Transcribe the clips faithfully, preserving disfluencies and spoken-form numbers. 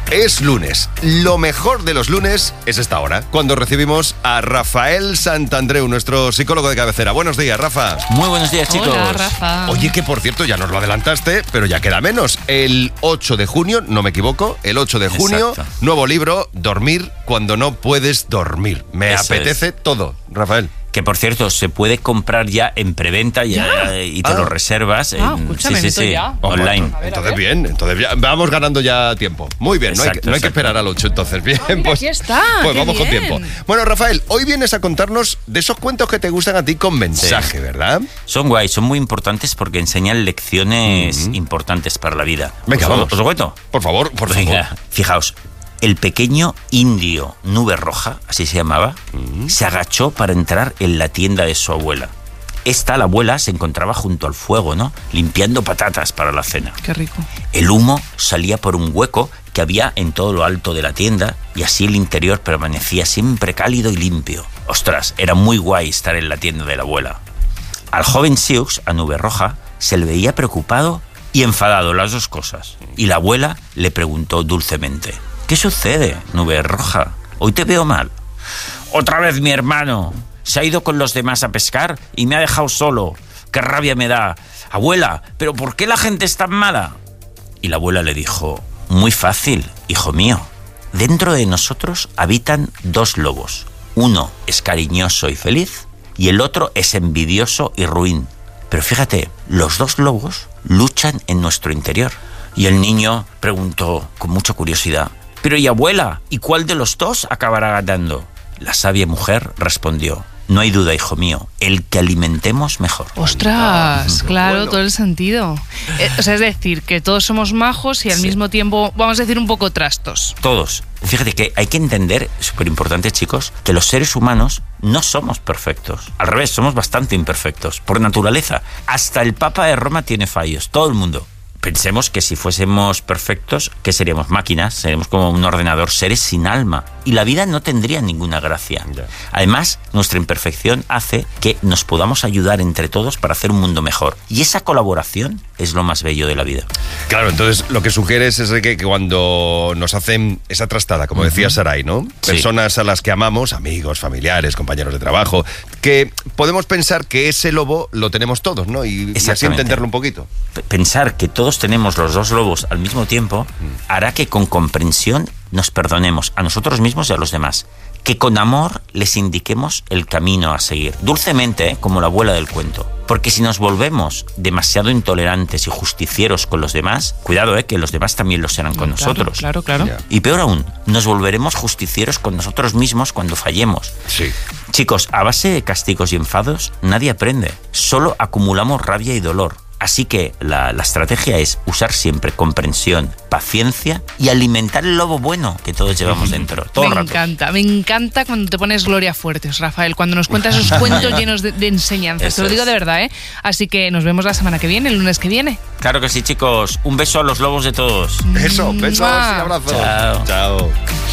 Es lunes. Lo mejor de los lunes es esta hora, cuando recibimos a Rafael Santandreu, nuestro psicólogo de cabecera. Buenos días, Rafa. Muy buenos días, chicos. Hola, Rafa. Oye, que por cierto, ya nos lo adelantaste, pero ya queda menos. El ocho de junio, no me equivoco, el ocho de junio, Exacto. nuevo libro, Dormir cuando no puedes dormir. Me Eso apetece todo, Rafael. Que por cierto, se puede comprar ya en preventa ya, y te Ah. lo reservas en, Ah, escúchame, sí, sí, meto sí, ya. online. A ver, Entonces a ver. bien, entonces ya vamos ganando ya tiempo. Muy bien, no hay, que, Exacto, no hay que exacto. esperar al ocho, entonces bien. Ah, mira, aquí está, Pues qué vamos con bien. tiempo. Bueno, Rafael, hoy vienes a contarnos de esos cuentos que te gustan a ti con mensaje, Sí. ¿verdad? Son guays, son muy importantes porque enseñan lecciones importantes para la vida. Venga, ¿Os, vamos. ¿Os lo cuento? Por favor, por Venga, favor. fijaos. El pequeño indio Nube Roja, así se llamaba, se agachó para entrar en la tienda de su abuela. Esta, la abuela, se encontraba junto al fuego, ¿no? Limpiando patatas para la cena. Qué rico. El humo salía por un hueco que había en todo lo alto de la tienda y así el interior permanecía siempre cálido y limpio. Ostras, era muy guay estar en la tienda de la abuela. Al joven Siux, a Nube Roja, se le veía preocupado y enfadado, las dos cosas. Y la abuela le preguntó dulcemente: ¿qué sucede, Nube Roja? Hoy te veo mal. Otra vez mi hermano. Se ha ido con los demás a pescar y me ha dejado solo. ¡Qué rabia me da! Abuela, ¿pero por qué la gente es tan mala? Y la abuela le dijo: muy fácil, hijo mío. Dentro de nosotros habitan dos lobos. Uno es cariñoso y feliz y el otro es envidioso y ruin. Pero fíjate, los dos lobos luchan en nuestro interior. Y el niño preguntó con mucha curiosidad: pero y abuela, ¿y cuál de los dos acabará ganando? La sabia mujer respondió: no hay duda, hijo mío, el que alimentemos mejor. Ostras, claro, Bueno. todo el sentido. Eh, o sea, es decir, que todos somos majos y al Sí. mismo tiempo, vamos a decir, un poco trastos. Todos. Fíjate que hay que entender, súper importante, chicos, que los seres humanos no somos perfectos. Al revés, somos bastante imperfectos, por naturaleza. Hasta el Papa de Roma tiene fallos, todo el mundo. Pensemos que si fuésemos perfectos, ¿qué seríamos? Máquinas, seríamos como un ordenador, seres sin alma. Y la vida no tendría ninguna gracia. Ya. Además, nuestra imperfección hace que nos podamos ayudar entre todos para hacer un mundo mejor. Y esa colaboración es lo más bello de la vida. Claro, entonces lo que sugieres es de que, que cuando nos hacen esa trastada, como decía Saray, ¿no? Sí. Personas a las que amamos, amigos, familiares, compañeros de trabajo, que podemos pensar que ese lobo lo tenemos todos, ¿no? Y, y así Exactamente. entenderlo un poquito. P- Pensar que todos tenemos los dos lobos al mismo tiempo hará que con comprensión nos perdonemos a nosotros mismos y a los demás. Que con amor les indiquemos el camino a seguir. Dulcemente, ¿eh? Como la abuela del cuento. Porque si nos volvemos demasiado intolerantes y justicieros con los demás, cuidado, ¿eh? Que los demás también lo serán con Claro, nosotros. Claro, claro. Ya. Y peor aún, nos volveremos justicieros con nosotros mismos cuando fallemos. Sí. Chicos, a base de castigos y enfados, nadie aprende. Solo acumulamos rabia y dolor. Así que la, la estrategia es usar siempre comprensión, paciencia y alimentar el lobo bueno que todos llevamos dentro. Todo Me el rato. encanta, me encanta cuando te pones Gloria Fuertes, Rafael, cuando nos cuentas esos cuentos llenos de, de enseñanzas. Eso Te lo digo es. de verdad, ¿eh? Así que nos vemos la semana que viene, el lunes que viene. Claro que sí, chicos. Un beso a los lobos de todos. Eso, besos y Mua. abrazos. Chao. Chao.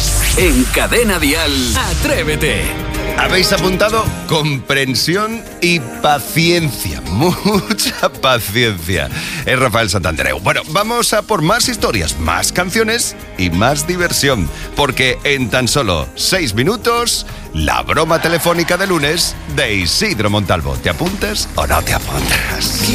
En Cadena Dial, Atrévete. Habéis apuntado comprensión y paciencia. Mucha paciencia. Es Rafael Santandreu. Bueno, vamos a por más historias, más canciones y más diversión. Porque en tan solo seis minutos, la broma telefónica de lunes de Isidro Montalvo. ¿Te apuntas o no te apuntas?